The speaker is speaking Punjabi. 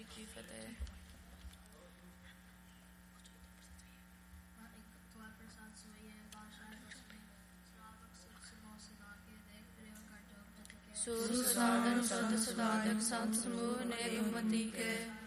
ਕੀ ਫਤਿਹ। ਸੁਰ ਸਾਧਨ ਸਦ ਸਦਾਤਕ ਸੰਤ ਸਮੂਹ ਨੇ ਗੁਮਤੀ ਕੇ